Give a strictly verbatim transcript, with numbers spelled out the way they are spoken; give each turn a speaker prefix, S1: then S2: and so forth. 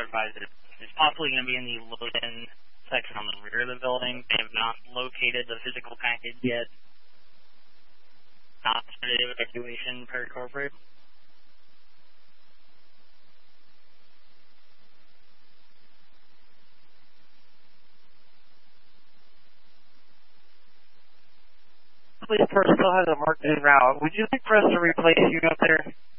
S1: advised that it's possibly going to be in the load-in section on the rear of the building. They have not located the physical package yet. Not started evacuation per corporate.
S2: Police personnel has a marked en route. Would you like for us to replace you up there?